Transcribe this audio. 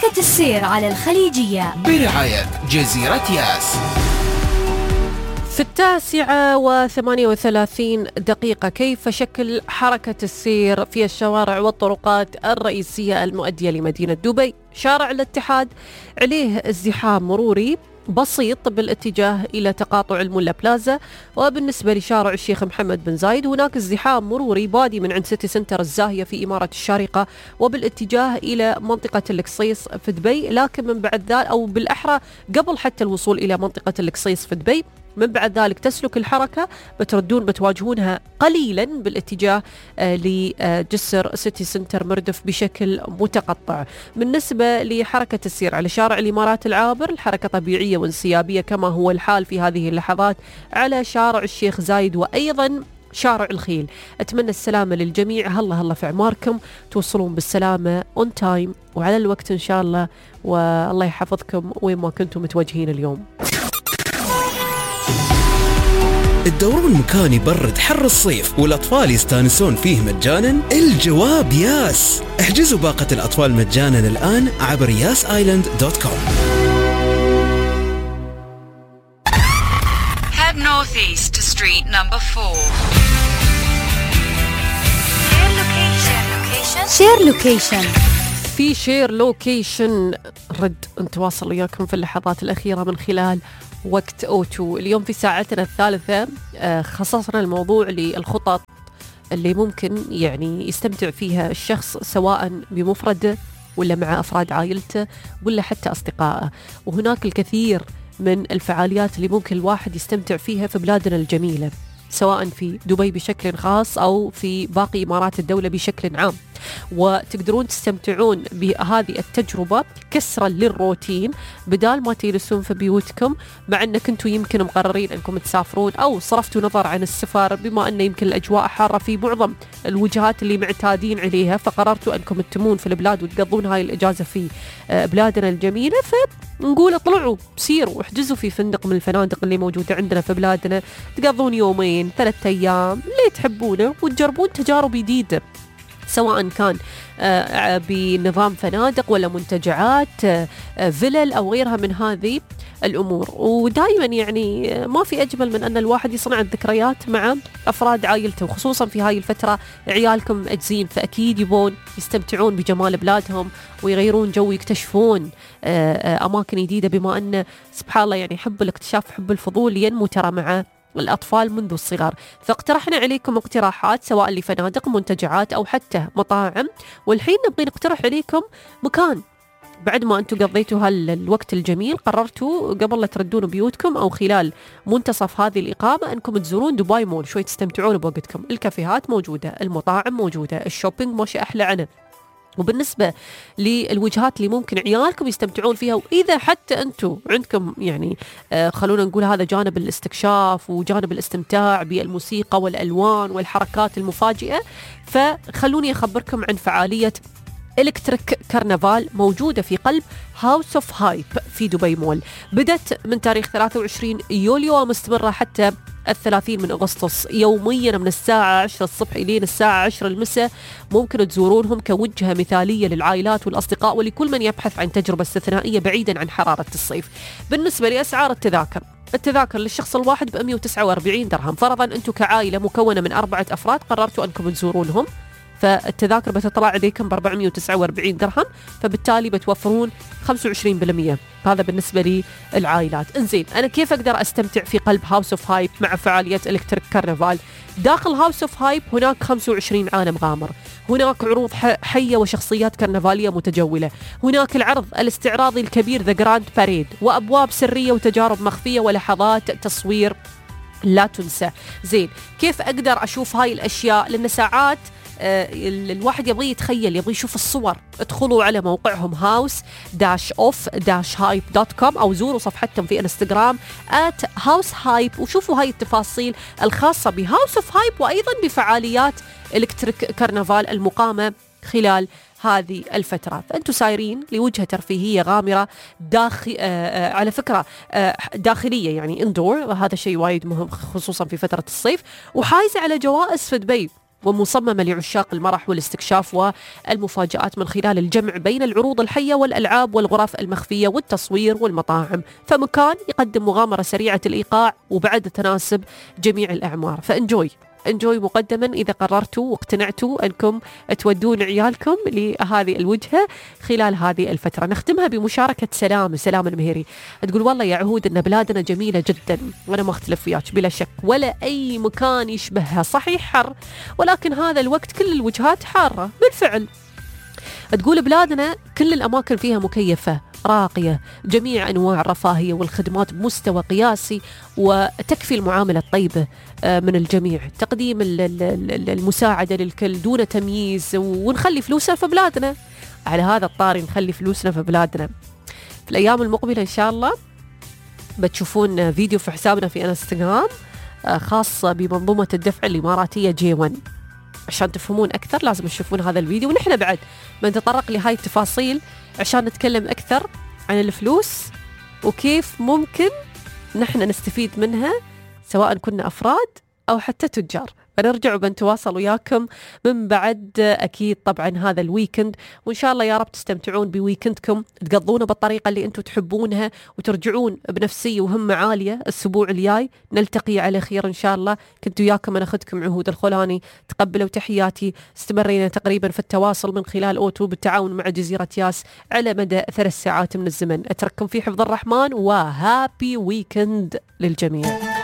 حركة السير على الخليجية برعاية جزيرة ياس. في 9:38 كيف شكل حركة السير في الشوارع والطرقات الرئيسية المؤدية لمدينة دبي؟ شارع الاتحاد عليه ازدحام مروري بسيط بالاتجاه إلى تقاطع الملا بلازا، وبالنسبة لشارع الشيخ محمد بن زايد هناك ازدحام مروري بادي من عند سيتي سنتر الزاهية في إمارة الشارقة وبالاتجاه إلى منطقة القصيص في دبي، لكن من بعد ذلك أو بالأحرى قبل حتى الوصول إلى منطقة القصيص في دبي من بعد ذلك تسلك الحركة بتواجهونها قليلا بالاتجاه لجسر سيتي سنتر مردف بشكل متقطع. بالنسبة لحركة السير على شارع الإمارات العابر الحركة طبيعية وانسيابية كما هو الحال في هذه اللحظات على شارع الشيخ زايد وأيضا شارع الخيل. أتمنى السلامة للجميع، هلا في أعماركم، توصلون بالسلامة اون تايم وعلى الوقت إن شاء الله، والله يحفظكم وين ما كنتم متوجهين اليوم. تدورون مكان يبرد حر الصيف والأطفال يستانسون فيه مجانا؟ الجواب ياس. احجزوا باقة الأطفال مجانا الآن عبر yasisland.com. Head northeast to street number 4. شير لوكيشن. في شير لوكيشن رد نتواصل وياكم في اللحظات الأخيرة من خلال وقت أوتو. اليوم في ساعتنا الثالثة خصصنا الموضوع للخطط اللي ممكن يعني يستمتع فيها الشخص سواء بمفرده ولا مع أفراد عائلته ولا حتى أصدقائه، وهناك الكثير من الفعاليات اللي ممكن الواحد يستمتع فيها في بلادنا الجميلة سواء في دبي بشكل خاص أو في باقي إمارات الدولة بشكل عام، وتقدرون تستمتعون بهذه التجربة كسرا للروتين بدال ما تجلسون في بيوتكم، مع أنك أنتم يمكن مقررين أنكم تسافرون أو صرفتوا نظر عن السفر بما أن يمكن الأجواء حارة في معظم الوجهات اللي معتادين عليها، فقررتوا أنكم تتمون في البلاد وتقضون هاي الإجازة في بلادنا الجميلة. فنقول اطلعوا سيروا احجزوا في فندق من الفنادق اللي موجودة عندنا في بلادنا، تقضون يومين 3 أيام اللي تحبونه وتجربون تجارب جديدة سواء كان بنظام فنادق ولا منتجعات فيلل أو غيرها من هذه الأمور. ودائما يعني ما في أجمل من أن الواحد يصنع الذكريات مع أفراد عائلته، وخصوصا في هاي الفترة عيالكم أجزين فأكيد يبون يستمتعون بجمال بلادهم ويغيرون جو، يكتشفون أماكن جديدة، بما أن سبحان الله يعني حب الاكتشاف حب الفضول ينمو ترى مع الأطفال منذ الصغر. فاقترحنا عليكم اقتراحات سواء لفنادق منتجعات أو حتى مطاعم، والحين نبغي نقترح عليكم مكان بعد ما أنتم قضيتوا هالوقت الجميل قررتوا قبل لا تردون بيوتكم أو خلال منتصف هذه الإقامة أنكم تزورون دبي مول شوي تستمتعون بوقتكم. الكافيهات موجودة، المطاعم موجودة، الشوبينج ماشي أحلى عنه. وبالنسبة للوجهات اللي ممكن عيالكم يستمتعون فيها، وإذا حتى أنتم عندكم يعني خلونا نقول هذا جانب الاستكشاف وجانب الاستمتاع بالموسيقى والألوان والحركات المفاجئة، فخلوني أخبركم عن فعالية إلكتريك كرنفال موجودة في قلب هاوس اوف هايب في دبي مول. بدت من تاريخ 23 يوليو ومستمرة حتى 30 من أغسطس، يوميا من الساعة 10 الصبح إلين الساعة 10 المساء. ممكن تزورونهم كوجهة مثالية للعائلات والأصدقاء ولكل من يبحث عن تجربة استثنائية بعيدا عن حرارة الصيف. بالنسبة لأسعار التذاكر للشخص الواحد ب 149 درهم. فرضا أنتم كعائلة مكونة من 4 أفراد قررتوا أنكم تزورونهم، فالتذاكر بتطلع عليكم ب 449 درهم، فبالتالي بتوفرون 25%. هذا بالنسبة للعائلات. انزين، أنا كيف أقدر أستمتع في قلب هاوس اوف هايب مع فعالية إلكتريك كرنفال؟ داخل هاوس اوف هايب هناك 25 عالم غامر، هناك عروض حية وشخصيات كرنفالية متجولة، هناك العرض الاستعراضي الكبير ذا جراند باريد، وأبواب سرية وتجارب مخفية ولحظات تصوير لا تنسى. زين، كيف أقدر أشوف هاي الأشياء؟ لأن ساعات الواحد يبغي يتخيل، يبغي يشوف الصور. ادخلوا على موقعهم house-off-hype.com أو زوروا صفحتهم في انستغرام @househype وشوفوا هاي التفاصيل الخاصة بهاوس اوف هايب، وأيضا بفعاليات إلكتريك كرنفال المقامة خلال هذه الفترة. فأنتوا سايرين لوجهة ترفيهية غامرة على فكرة داخلية يعني اندور، هذا شيء وايد مهم خصوصا في فترة الصيف، وحايزة على جوائز في دبي. ومصممة لعشاق المرح والاستكشاف والمفاجآت من خلال الجمع بين العروض الحية والألعاب والغرف المخفية والتصوير والمطاعم. فمكان يقدم مغامرة سريعة الإيقاع وبعد تناسب جميع الأعمار. فانجوي مقدما إذا قررتوا واقتنعتوا أنكم تودون عيالكم لهذه الوجهة خلال هذه الفترة. نختمها بمشاركة سلام المهيري، تقول والله يا عهود أن بلادنا جميلة جدا، وأنا ما أختلف وياك بلا شك، ولا أي مكان يشبهها. صحيح حر، ولكن هذا الوقت كل الوجهات حارة بالفعل. تقول بلادنا كل الأماكن فيها مكيفة راقية، جميع أنواع الرفاهية والخدمات بمستوى قياسي، وتكفي المعاملة الطيبة من الجميع، تقديم المساعدة للكل دون تمييز، ونخلي فلوسنا في بلادنا. على هذا الطاري نخلي فلوسنا في بلادنا. في الأيام المقبلة إن شاء الله بتشوفون فيديو في حسابنا في انستغرام خاص بمنظومة الدفع الإماراتية J1. عشان تفهمون أكثر لازم تشوفون هذا الفيديو، ونحن بعد بنتطرق لهاي التفاصيل عشان نتكلم أكثر عن الفلوس وكيف ممكن نحن نستفيد منها سواء كنا أفراد أو حتى تجار. بنرجع وبنتواصل وياكم من بعد أكيد طبعا هذا الويكند، وإن شاء الله يا رب تستمتعون بويكندكم، تقضونه بالطريقة اللي أنتم تحبونها، وترجعون بنفسية وهمة عالية الأسبوع الجاي. نلتقي على خير إن شاء الله. كنت وياكم أنا أخذكم عهود الخولاني، تقبلوا تحياتي. استمرينا تقريبا في التواصل من خلال أوتو بالتعاون مع جزيرة ياس على مدى 3 ساعات من الزمن. أترككم في حفظ الرحمن، وهابي ويكند للجميع.